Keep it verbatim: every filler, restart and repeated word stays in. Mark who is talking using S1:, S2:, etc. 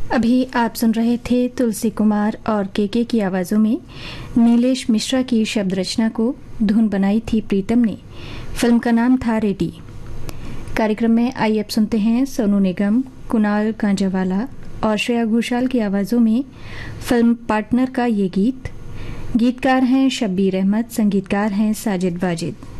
S1: अभी आप सुन रहे थे तुलसी कुमार और केके की आवाज़ों में नीलेश मिश्रा की शब्द रचना को धुन बनाई थी प्रीतम ने। फिल्म का नाम था रेडी। कार्यक्रम में आइए अब सुनते हैं सोनू निगम, कुणाल कांजावाला और श्रेया घोषाल की आवाज़ों में फिल्म पार्टनर का ये गीत। गीतकार हैं शब्बीर अहमद, संगीतकार हैं साजिद वाजिद।